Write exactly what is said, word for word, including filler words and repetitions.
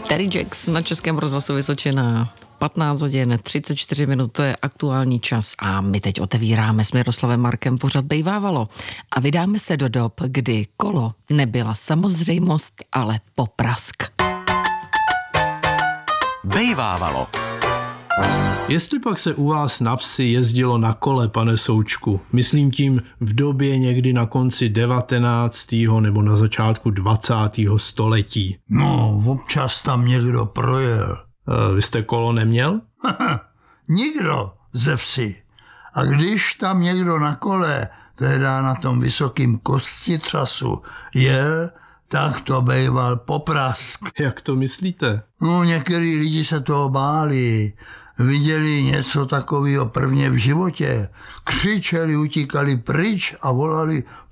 Terry Jacks na Českém rozhlasu Vysočina. patnáct hodin, třicet čtyři minut, to je aktuální čas a my teď otevíráme s Miroslavem Markem pořad Bejvávalo a vydáme se do dob, kdy kolo nebyla samozřejmost, ale poprask. Bejvávalo. Jestli pak se u vás na vsi jezdilo na kole, pane Součku, myslím tím v době někdy na konci devatenáctého nebo na začátku dvacátého století. No, občas tam někdo projel. E, vy jste kolo neměl? Nikdo ze vsi. A když tam někdo na kole, teda na tom vysokým kostitřasu, jel, tak to bejval poprask. Jak to myslíte? No, některý lidi se toho báli. Viděli něco takového prvně v životě. Křičeli, utíkali pryč a volali